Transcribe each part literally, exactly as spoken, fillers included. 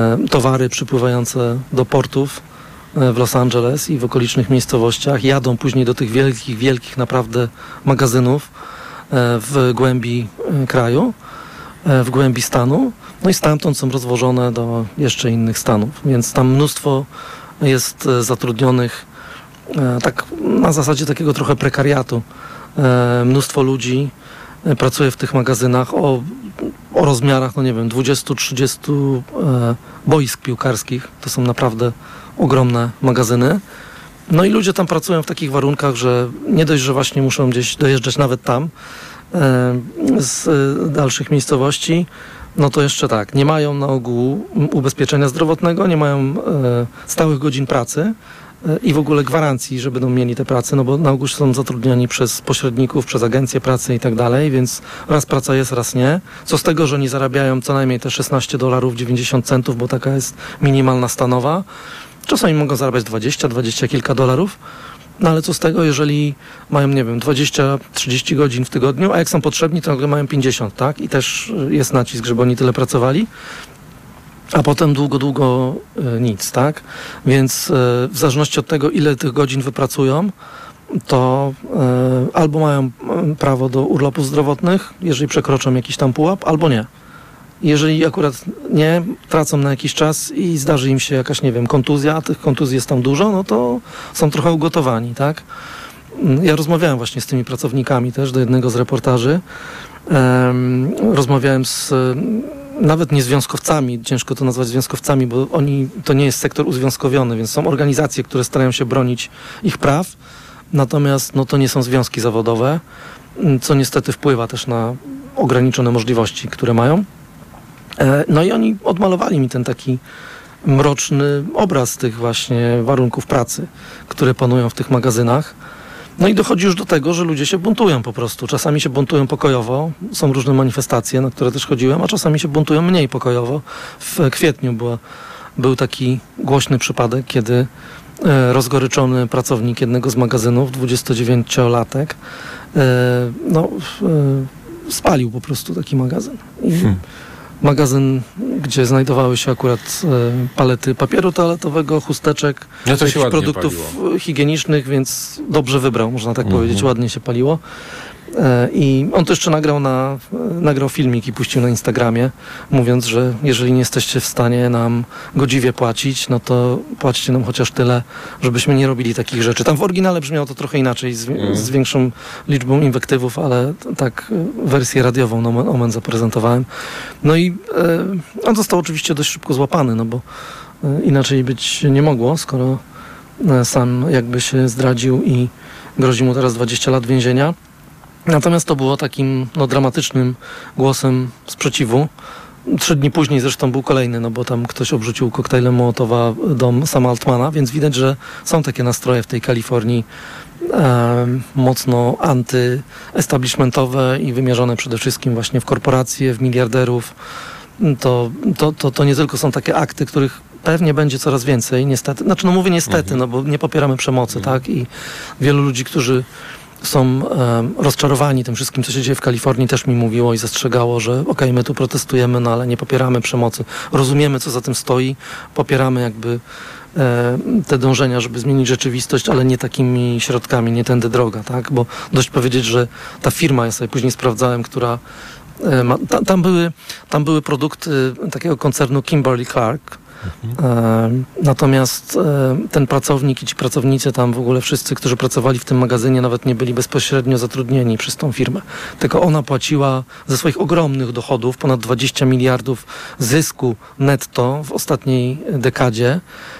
towary przypływające do portów w Los Angeles i w okolicznych miejscowościach, jadą później do tych wielkich, wielkich naprawdę magazynów w głębi kraju, w głębi stanu, no i stamtąd są rozwożone do jeszcze innych stanów, więc tam mnóstwo jest zatrudnionych tak na zasadzie takiego trochę prekariatu. Mnóstwo ludzi pracuje w tych magazynach o, o rozmiarach, no nie wiem, dwadzieścia trzydzieści boisk piłkarskich. To są naprawdę ogromne magazyny. No i ludzie tam pracują w takich warunkach, że nie dość, że właśnie muszą gdzieś dojeżdżać nawet tam z dalszych miejscowości, no to jeszcze tak, nie mają na ogół ubezpieczenia zdrowotnego, nie mają e, stałych godzin pracy e, i w ogóle gwarancji, że będą mieli te prace, no bo na ogół są zatrudniani przez pośredników, przez agencje pracy i tak dalej, więc raz praca jest, raz nie. Co z tego, że oni zarabiają co najmniej te szesnaście dolarów dziewięćdziesiąt centów, bo taka jest minimalna stanowa. Czasami mogą zarabiać dwadzieścia, dwadzieścia kilka dolarów. No ale co z tego, jeżeli mają, nie wiem, dwadzieścia trzydzieści godzin w tygodniu, a jak są potrzebni, to nagle mają pięćdziesiąt, tak? I też jest nacisk, żeby oni tyle pracowali, a potem długo, długo y, nic, tak? Więc y, w zależności od tego, ile tych godzin wypracują, to y, albo mają prawo do urlopów zdrowotnych, jeżeli przekroczą jakiś tam pułap, albo nie. Jeżeli akurat nie, tracą na jakiś czas i zdarzy im się jakaś, nie wiem, kontuzja, a tych kontuzji jest tam dużo, no to są trochę ugotowani, tak? Ja rozmawiałem właśnie z tymi pracownikami też do jednego z reportaży. Um, rozmawiałem z nawet nie związkowcami, ciężko to nazwać związkowcami, bo oni, to nie jest sektor uzwiązkowiony, więc są organizacje, które starają się bronić ich praw, natomiast no, to nie są związki zawodowe, co niestety wpływa też na ograniczone możliwości, które mają. No i oni odmalowali mi ten taki mroczny obraz tych właśnie warunków pracy, które panują w tych magazynach. No i dochodzi już do tego, że ludzie się buntują po prostu. Czasami się buntują pokojowo, są różne manifestacje, na które też chodziłem, a czasami się buntują mniej pokojowo. W kwietniu była, był taki głośny przypadek, kiedy e, rozgoryczony pracownik jednego z magazynów, dwudziestodziewięciolatek, e, no, e, spalił po prostu taki magazyn. I hmm. magazyn, gdzie znajdowały się akurat e, palety papieru toaletowego, chusteczek, no to jakichś produktów paliło. higienicznych, więc dobrze wybrał, można tak mm-hmm. powiedzieć, ładnie się paliło. E, I on to jeszcze nagrał, na, e, nagrał filmik i puścił na Instagramie, mówiąc, że jeżeli nie jesteście w stanie nam godziwie płacić, no to płaćcie nam chociaż tyle, żebyśmy nie robili takich rzeczy. Tam w oryginale brzmiało to trochę inaczej, z, mm. z większą liczbą inwektywów, ale t- tak wersję radiową nomen omen zaprezentowałem. No i e, on został oczywiście dość szybko złapany, no bo e, inaczej być nie mogło, skoro e, sam jakby się zdradził i grozi mu teraz dwadzieścia lat więzienia. Natomiast to było takim no, dramatycznym głosem sprzeciwu. Trzy dni później zresztą był kolejny, no bo tam ktoś obrzucił koktajlem Mołotowa dom Sama Altmana, więc widać, że są takie nastroje w tej Kalifornii e, mocno anty-establishmentowe i wymierzone przede wszystkim właśnie w korporacje, w miliarderów. To, to, to, to nie tylko są takie akty, których pewnie będzie coraz więcej, niestety. Znaczy, no mówię niestety, no bo nie popieramy przemocy, tak? I wielu ludzi, którzy są e, rozczarowani tym wszystkim, co się dzieje w Kalifornii, też mi mówiło i zastrzegało, że okej, okay, my tu protestujemy, no ale nie popieramy przemocy. Rozumiemy, co za tym stoi, popieramy jakby e, te dążenia, żeby zmienić rzeczywistość, ale nie takimi środkami, nie tędy droga, tak? Bo dość powiedzieć, że ta firma, ja sobie później sprawdzałem, która e, ma, ta, tam, były, tam były produkty takiego koncernu Kimberly-Clark. Mhm. Natomiast ten pracownik i ci pracownicy tam w ogóle wszyscy, którzy pracowali w tym magazynie, nawet nie byli bezpośrednio zatrudnieni przez tą firmę. Tylko ona płaciła ze swoich ogromnych dochodów, ponad dwadzieścia miliardów zysku netto w ostatniej dekadzie,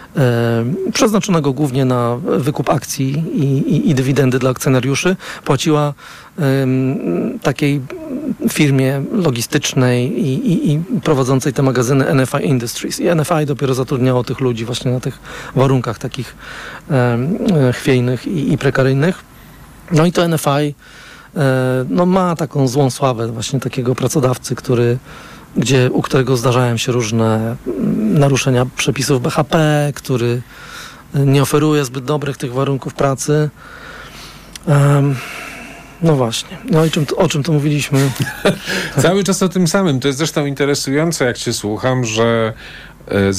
e, przeznaczonego głównie na wykup akcji i, i, i dywidendy dla akcjonariuszy, płaciła e, takiej firmie logistycznej i, i, i prowadzącej te magazyny N F I Industries. I N F I dopiero zatrudniało tych ludzi właśnie na tych warunkach takich e, chwiejnych i, i prekaryjnych. No i to N F I e, no, ma taką złą sławę właśnie takiego pracodawcy, który gdzie, u którego zdarzają się różne naruszenia przepisów B H P, który nie oferuje zbyt dobrych tych warunków pracy. Um, no właśnie. No i czym to, o czym to mówiliśmy? Cały czas o tym samym. To jest zresztą interesujące, jak się słucham, że e,